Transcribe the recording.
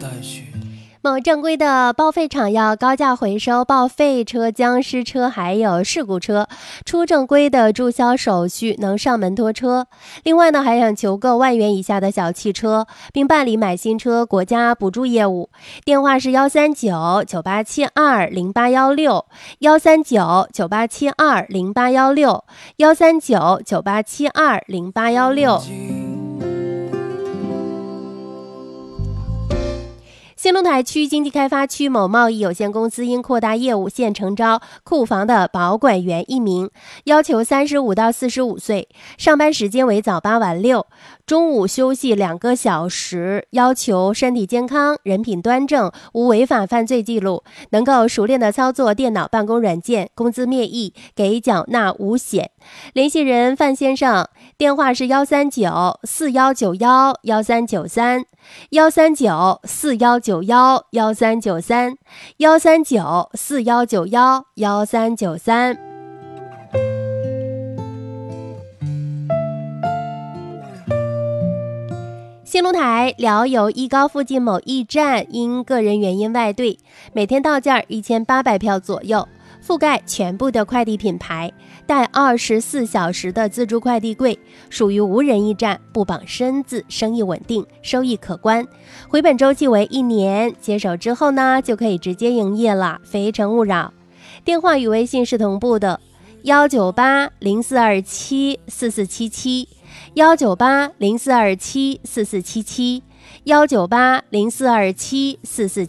某正规的报废厂要高价回收报废车、僵尸车还有事故车，出正规的注销手续能上门拖车。另外呢，还想求购万元以下的小汽车，并办理买新车国家补助业务。电话是13998720816，13998720816，13998720816。兴隆台区经济开发区某贸易有限公司因扩大业务，现承招库房的保管员1名，要求35到45岁，上班时间为早8晚6，中午休息2个小时，要求身体健康、人品端正、无违法犯罪记录，能够熟练的操作电脑办公软件，工资灭役，给缴纳5险。联系人范先生，电话是13941911393，13941911393，13941911393。兴隆台辽游一高附近某驿站因个人原因外兑，每天到件1800票左右，覆盖全部的快递品牌，带24小时的自助快递柜，属于无人驿站，不绑身子，生意稳定，收益可观，回本周期为1年，接手之后呢就可以直接营业了，非诚勿扰。电话与微信是同步的，19804274477，19804274477，19804274477。